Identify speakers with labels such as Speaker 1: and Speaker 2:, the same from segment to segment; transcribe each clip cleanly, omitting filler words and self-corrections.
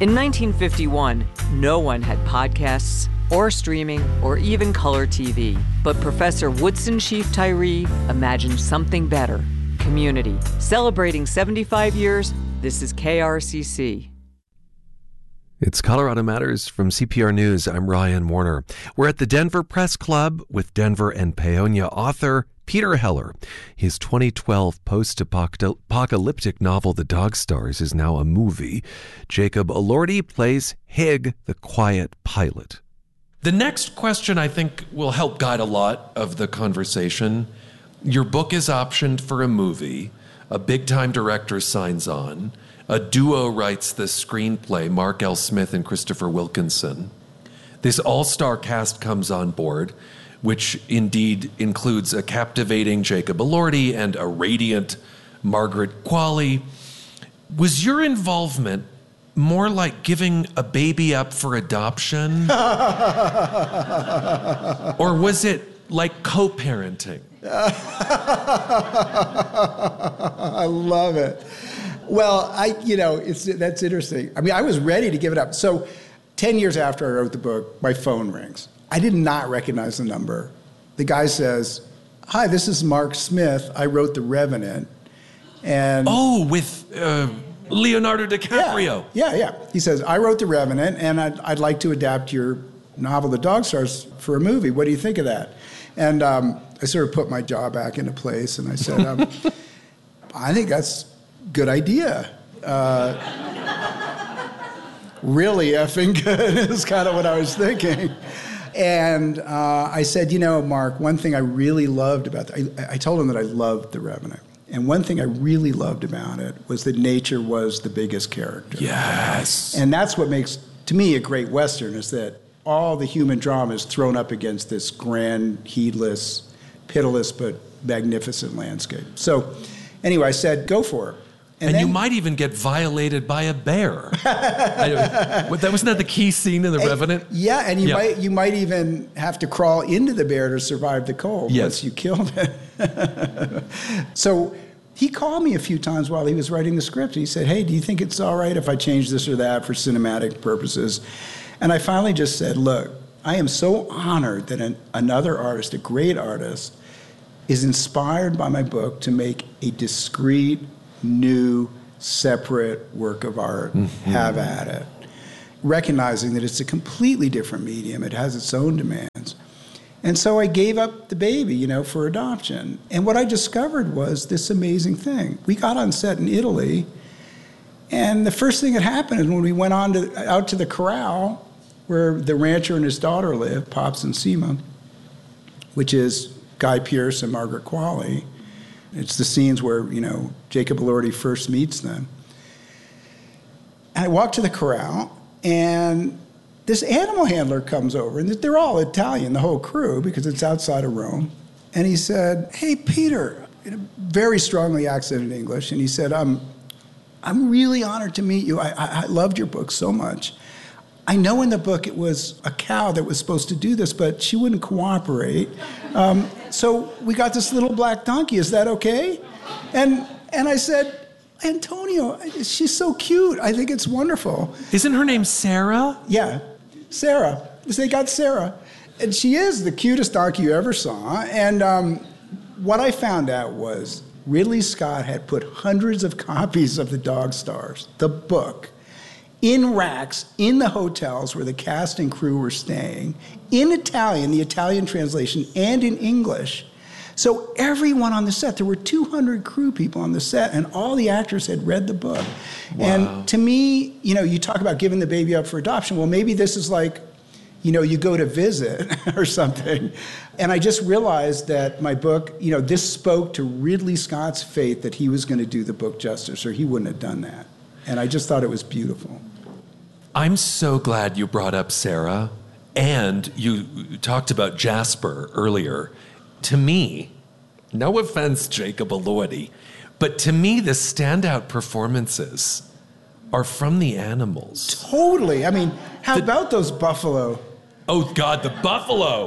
Speaker 1: In 1951, no one had podcasts or streaming or even color TV. But Professor Woodson Chief Tyree imagined something better. Community. Celebrating 75 years, this is KRCC.
Speaker 2: It's Colorado Matters from CPR News. I'm Ryan Warner. We're at the Denver Press Club with Denver and Paonia author Peter Heller. His 2012 post-apocalyptic novel, The Dog Stars, is now a movie. Jacob Elordi plays Hig, the quiet pilot. The next question, I think, will help guide a lot of the conversation. Your book is optioned for a movie. A big-time director signs on. A duo writes the screenplay, Mark L. Smith and Christopher Wilkinson. This all-star cast comes on board, which indeed includes a captivating Jacob Elordi and a radiant Margaret Qualley. Was your involvement more like giving a baby up for adoption? Or was it like co-parenting?
Speaker 3: I love it. Well, that's interesting. I mean, I was ready to give it up. So 10 years after I wrote the book, my phone rings. I did not recognize the number. The guy says, "Hi, this is Mark Smith. I wrote The Revenant." And
Speaker 2: with Leonardo DiCaprio.
Speaker 3: Yeah. He says, "I wrote The Revenant, and I'd like to adapt your novel, The Dog Stars, for a movie. What do you think of that?" And I sort of put my jaw back into place, and I said, "I think that's good idea. Really effing good," is kind of what I was thinking. And I said, Mark, one thing I really loved about I told him that I loved The Revenant. And one thing I really loved about it was that nature was the biggest character.
Speaker 2: Yes.
Speaker 3: And that's what makes, to me, a great Western, is that all the human drama is thrown up against this grand, heedless, pitiless, but magnificent landscape. So anyway, I said, go for it.
Speaker 2: And you might even get violated by a bear. Wasn't that the key scene in The Revenant?
Speaker 3: Yeah, and you might even have to crawl into the bear to survive the cold once you killed it. So he called me a few times while he was writing the script. He said, "Hey, do you think it's all right if I change this or that for cinematic purposes?" And I finally just said, "Look, I am so honored that another artist, a great artist, is inspired by my book to make a discrete, new, separate work of art. Have at it. Recognizing that it's a completely different medium. It has its own demands." And so I gave up the baby, for adoption. And what I discovered was this amazing thing. We got on set in Italy, and the first thing that happened is when we went out to the corral where the rancher and his daughter live, Pops and Seema, which is Guy Pearce and Margaret Qualley. It's the scenes where, Jacob Elordi first meets them. And I walked to the corral, and this animal handler comes over, and they're all Italian, the whole crew, because it's outside of Rome. And he said, "Hey, Peter," in a very strongly accented English, and he said, I'm really honored to meet you. I loved your book so much. I know in the book it was a cow that was supposed to do this, but she wouldn't cooperate. So we got this little black donkey. Is that okay?" And I said, "Antonio, she's so cute. I think it's wonderful."
Speaker 2: Isn't her name Sarah?
Speaker 3: Yeah, Sarah. They got Sarah. And she is the cutest donkey you ever saw. And what I found out was Ridley Scott had put hundreds of copies of The Dog Stars, the book, in racks in the hotels where the cast and crew were staying, in Italian, the Italian translation, and in English. So everyone on the set, there were 200 crew people on the set, and all the actors had read the book.
Speaker 2: Wow.
Speaker 3: And to me, you talk about giving the baby up for adoption. Well, maybe this is like, you go to visit or something. And I just realized that my book, this spoke to Ridley Scott's faith that he was going to do the book justice, or he wouldn't have done that. And I just thought it was beautiful.
Speaker 2: I'm so glad you brought up Sarah, and you talked about Jasper earlier. To me, no offense, Jacob Elordi, but to me, the standout performances are from the animals.
Speaker 3: Totally. I mean, how about those buffalo?
Speaker 2: Oh, God, the buffalo.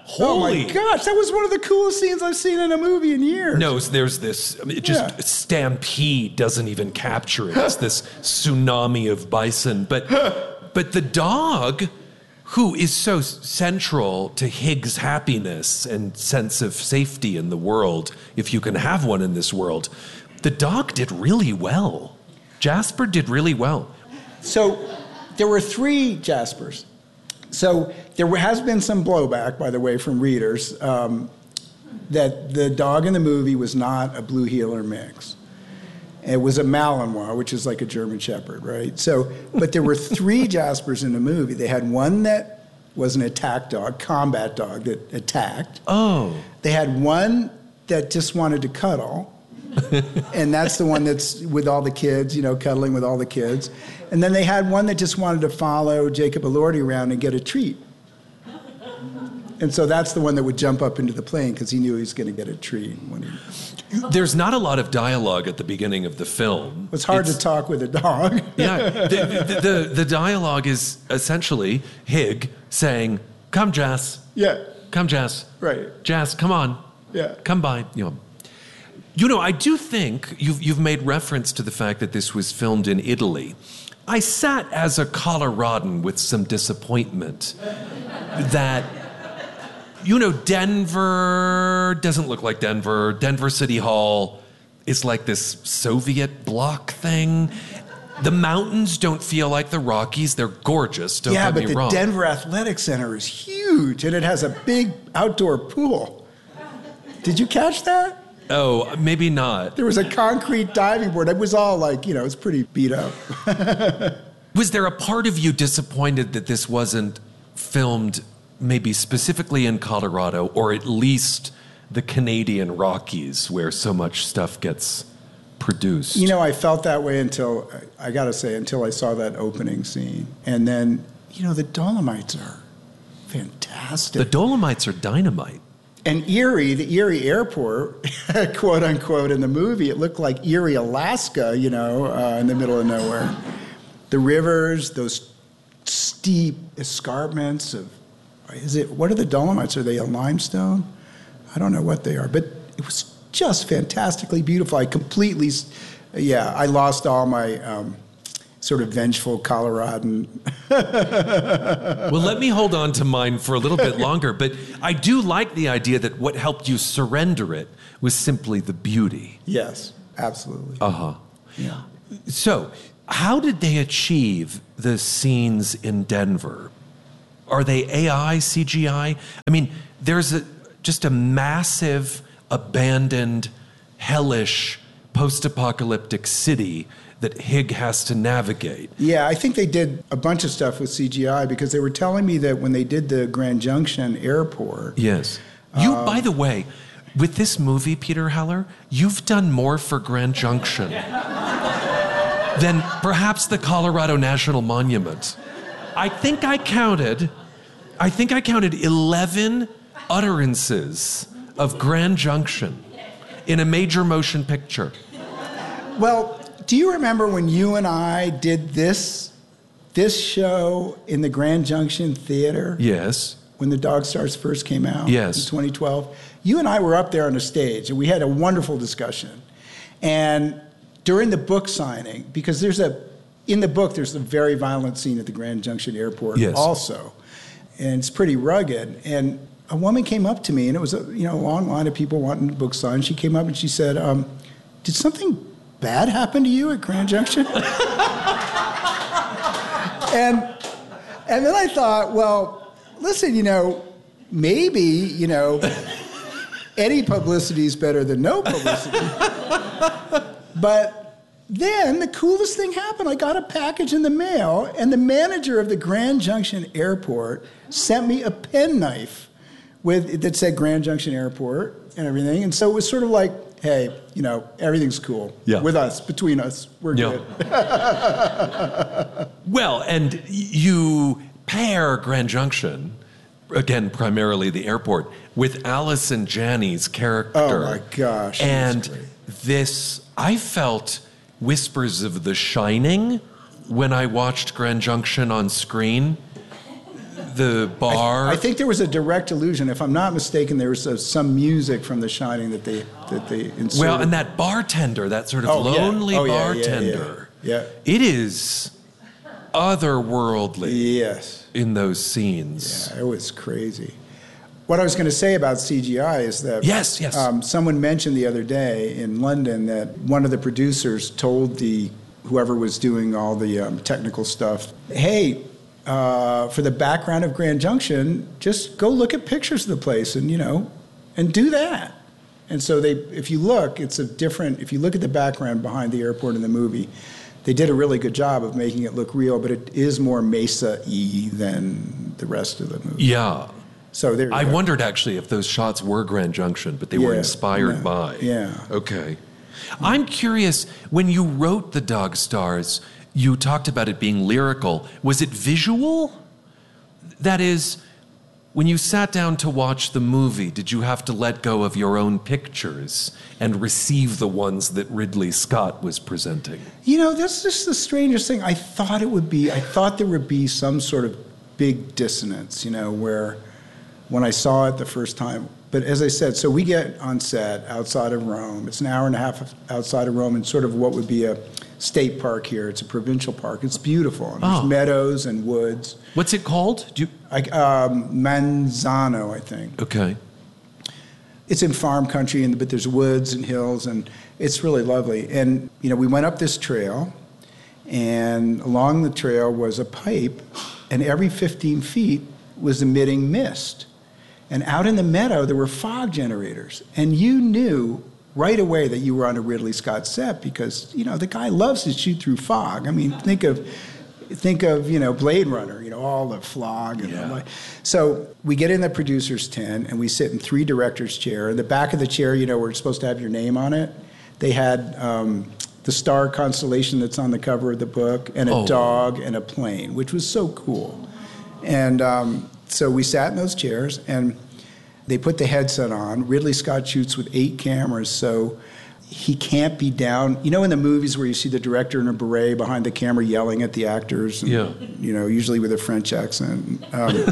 Speaker 2: Holy.
Speaker 3: Oh my gosh, that was one of the coolest scenes I've seen in a movie in years.
Speaker 2: No, there's this, stampede doesn't even capture it. It's this tsunami of bison. But the dog, who is so central to Hig's happiness and sense of safety in the world, if you can have one in this world, the dog did really well. Jasper did really well.
Speaker 3: So there were 3 Jaspers. So there has been some blowback, by the way, from readers that the dog in the movie was not a Blue Heeler mix. It was a Malinois, which is like a German Shepherd, right? So, but there were 3 Jaspers in the movie. They had one that was an attack dog, combat dog that attacked.
Speaker 2: Oh.
Speaker 3: They had one that just wanted to cuddle. And that's the one that's with all the kids, cuddling with all the kids. And then they had one that just wanted to follow Jacob Elordi around and get a treat. And so that's the one that would jump up into the plane because he knew he was going to get a treat.
Speaker 2: There's not a lot of dialogue at the beginning of the film.
Speaker 3: It's hard to talk with a dog.
Speaker 2: Yeah, the dialogue is essentially Hig saying, "Come, Jas.
Speaker 3: Yeah.
Speaker 2: Come, Jas.
Speaker 3: Right.
Speaker 2: Jas, come on.
Speaker 3: Yeah.
Speaker 2: Come by." I do think you've made reference to the fact that this was filmed in Italy. I sat as a Coloradan with some disappointment that, Denver doesn't look like Denver. Denver City Hall is like this Soviet bloc thing. The mountains don't feel like the Rockies. They're gorgeous, don't get me wrong.
Speaker 3: Yeah, but the Denver Athletic Center is huge, and it has a big outdoor pool. Did you catch that?
Speaker 2: Oh, maybe not.
Speaker 3: There was a concrete diving board. It was all like, it's pretty beat up.
Speaker 2: Was there a part of you disappointed that this wasn't filmed maybe specifically in Colorado, or at least the Canadian Rockies where so much stuff gets produced?
Speaker 3: I felt that way until I saw that opening scene. And then, the Dolomites are fantastic.
Speaker 2: The Dolomites are dynamite.
Speaker 3: And Erie, the Erie airport, quote unquote, in the movie, it looked like Erie, Alaska, in the middle of nowhere. The rivers, those steep escarpments what are the Dolomites? Are they a limestone? I don't know what they are, but it was just fantastically beautiful. I lost all my sort of vengeful Coloradan.
Speaker 2: Well, let me hold on to mine for a little bit longer, but I do like the idea that what helped you surrender it was simply the beauty.
Speaker 3: Yes, absolutely.
Speaker 2: Uh-huh.
Speaker 3: Yeah.
Speaker 2: So, how did they achieve the scenes in Denver? Are they AI, CGI? I mean, there's just a massive, abandoned, hellish, post-apocalyptic city that Hig has to navigate.
Speaker 3: Yeah, I think they did a bunch of stuff with CGI because they were telling me that when they did the Grand Junction airport...
Speaker 2: Yes. By the way, with this movie, Peter Heller, you've done more for Grand Junction than perhaps the Colorado National Monument. I think I counted 11 utterances of Grand Junction in a major motion picture.
Speaker 3: Well, do you remember when you and I did this show in the Grand Junction Theater?
Speaker 2: Yes.
Speaker 3: When The Dog Stars first came out?
Speaker 2: Yes.
Speaker 3: In 2012? You and I were up there on the stage, and we had a wonderful discussion. And during the book signing, because in the book, there's a very violent scene at the Grand Junction Airport also. And it's pretty rugged. And a woman came up to me, and it was a long line of people wanting the book signed. She came up and she said, did something bad happen to you at Grand Junction? and then I thought, well, listen, maybe, any publicity is better than no publicity. But then the coolest thing happened. I got a package in the mail, and the manager of the Grand Junction Airport sent me a penknife that said Grand Junction Airport and everything. And so it was sort of like, hey, everything's cool.
Speaker 2: Yeah.
Speaker 3: With us, between us, we're good.
Speaker 2: Well, and you pair Grand Junction, again, primarily the airport, with Allison Janney's character.
Speaker 3: Oh, my gosh.
Speaker 2: And I felt whispers of The Shining when I watched Grand Junction on screen. the bar.
Speaker 3: I think there was a direct allusion. If I'm not mistaken, there was some music from The Shining that they inserted.
Speaker 2: Well, and that bartender, that sort of lonely bartender.
Speaker 3: Yeah.
Speaker 2: It is otherworldly.
Speaker 3: Yes.
Speaker 2: In those scenes.
Speaker 3: Yeah, it was crazy. What I was going to say about CGI is that
Speaker 2: yes.
Speaker 3: Someone mentioned the other day in London that one of the producers told whoever was doing all the technical stuff, hey, for the background of Grand Junction, just go look at pictures of the place and do that. And so if you look at the background behind the airport in the movie, they did a really good job of making it look real, but it is more Mesa-y than the rest of the movie.
Speaker 2: Yeah.
Speaker 3: So
Speaker 2: I wondered actually if those shots were Grand Junction, but they were inspired by.
Speaker 3: Yeah.
Speaker 2: Okay. I'm curious, when you wrote The Dog Stars, you talked about it being lyrical. Was it visual? That is, when you sat down to watch the movie, did you have to let go of your own pictures and receive the ones that Ridley Scott was presenting?
Speaker 3: That's just the strangest thing. I thought there would be some sort of big dissonance, where when I saw it the first time. But as I said, so we get on set outside of Rome. It's an hour and a half outside of Rome in sort of what would be a state park here. It's a provincial park. It's beautiful. And there's meadows and woods.
Speaker 2: What's it called?
Speaker 3: Manzano, I think.
Speaker 2: Okay.
Speaker 3: It's in farm country, but there's woods and hills, and it's really lovely. And, we went up this trail, and along the trail was a pipe, and every 15 feet was emitting mist. And out in the meadow, there were fog generators. And you knew right away that you were on a Ridley Scott set because, the guy loves to shoot through fog. I mean, think of Blade Runner, all the fog. And the light. So we get in the producer's tent, and we sit in 3 directors' chair. In the back of the chair, where it's supposed to have your name on it, they had the star constellation that's on the cover of the book, and a dog and a plane, which was so cool. And so we sat in those chairs, and they put the headset on. Ridley Scott shoots with 8 cameras, so he can't be down. In the movies where you see the director in a beret behind the camera yelling at the actors, and, usually with a French accent.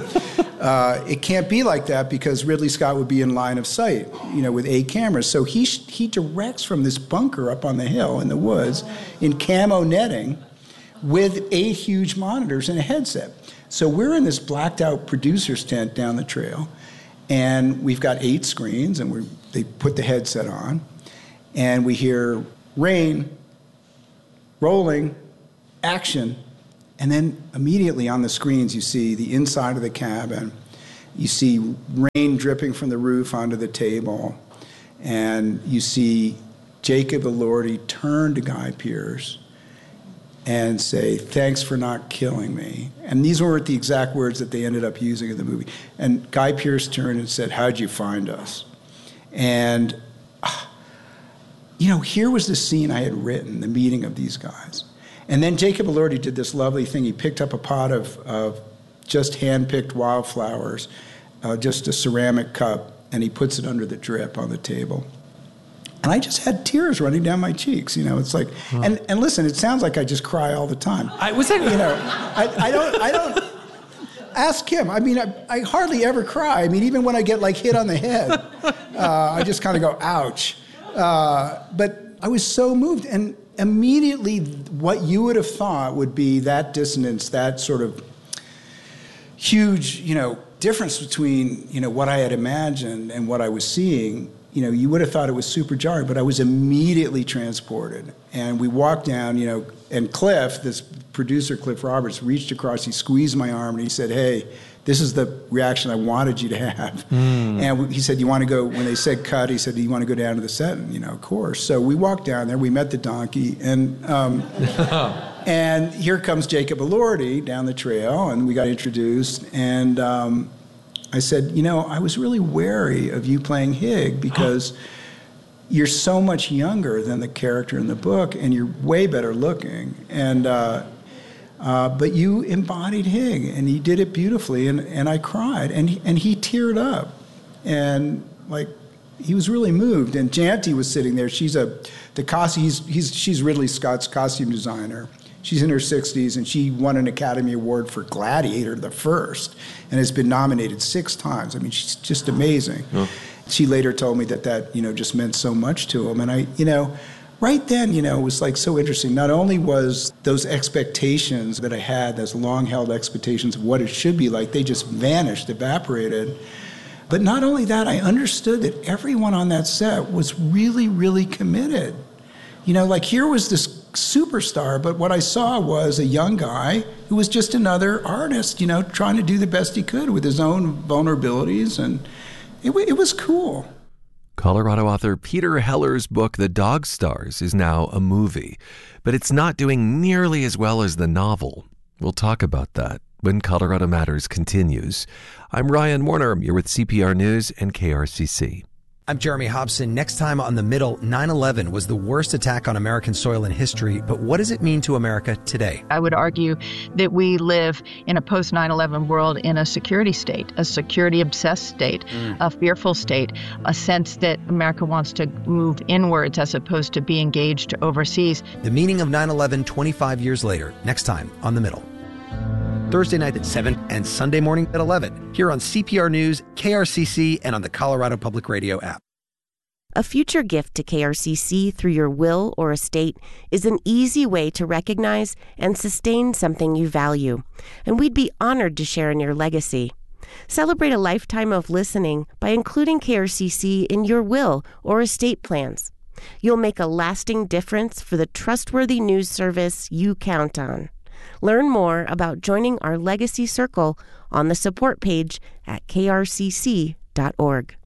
Speaker 3: It can't be like that because Ridley Scott would be in line of sight, with 8 cameras. So he directs from this bunker up on the hill in the woods in camo netting with 8 huge monitors and a headset. So we're in this blacked out producer's tent down the trail, and we've got 8 screens, and they put the headset on, and we hear rain, rolling, action, and then immediately on the screens you see the inside of the cabin, you see rain dripping from the roof onto the table, and you see Jacob Elordi turn to Guy Pearce and say, "Thanks for not killing me." And these weren't the exact words that they ended up using in the movie. And Guy Pearce turned and said, "How'd you find us?" And, here was the scene I had written, the meeting of these guys. And then Jacob Elordi did this lovely thing. He picked up a pot of just hand-picked wildflowers, just a ceramic cup, and he puts it under the drip on the table. And I just had tears running down my cheeks. It's like, and listen, it sounds like I just cry all the time. I don't ask him. I mean, I hardly ever cry. I mean, even when I get hit on the head, I just kind of go, ouch. But I was so moved, and immediately what you would have thought would be that dissonance, that sort of huge, difference between, what I had imagined and what I was seeing. You would have thought it was super jarring, but I was immediately transported. And we walked down, and Cliff, this producer, Cliff Roberts, reached across, he squeezed my arm, and he said, "Hey, this is the reaction I wanted you to have." And he said, "You want to go," when they said cut, he said, "Do you want to go down to the set?" And, of course. So we walked down there, we met the donkey, and and here comes Jacob Elordi down the trail, and we got introduced, and I said, I was really wary of you playing Hig because you're so much younger than the character in the book, and you're way better looking. And but you embodied Hig, and you did it beautifully. And I cried, and he teared up, and he was really moved. And Janty was sitting there. She's Ridley Scott's costume designer. She's in her 60s, and she won an Academy Award for Gladiator, the first, and has been nominated 6 times. I mean, she's just amazing. Oh. She later told me that just meant so much to him. And right then, it was like so interesting. Not only was those expectations that I had, those long-held expectations of what it should be like, they just vanished, evaporated. But not only that, I understood that everyone on that set was really, really committed. Here was this superstar, but what I saw was a young guy who was just another artist, trying to do the best he could with his own vulnerabilities, and it was cool.
Speaker 2: Colorado author Peter Heller's book, The Dog Stars, is now a movie, but it's not doing nearly as well as the novel. We'll talk about that when Colorado Matters continues. I'm Ryan Warner. You're with CPR News and KRCC.
Speaker 4: I'm Jeremy Hobson. Next time on The Middle, 9/11 was the worst attack on American soil in history, but what does it mean to America today?
Speaker 5: I would argue that we live in a post-9/11 world in a security state, a security-obsessed state, a fearful state, a sense that America wants to move inwards as opposed to be engaged overseas.
Speaker 4: The meaning of 9/11 25 years later, next time on The Middle. Thursday night at 7 and Sunday morning at 11 here on CPR News, KRCC, and on the Colorado Public Radio app.
Speaker 6: A future gift to KRCC through your will or estate is an easy way to recognize and sustain something you value, and we'd be honored to share in your legacy. Celebrate a lifetime of listening by including KRCC in your will or estate plans. You'll make a lasting difference for the trustworthy news service you count on. Learn more about joining our Legacy Circle on the support page at krcc.org.